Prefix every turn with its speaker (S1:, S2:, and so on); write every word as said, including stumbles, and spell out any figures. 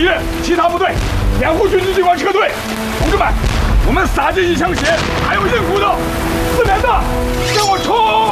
S1: 院，其他部队掩护军事机关撤退。同志们，我们洒尽一腔血，还有硬骨头，四连的，跟我冲！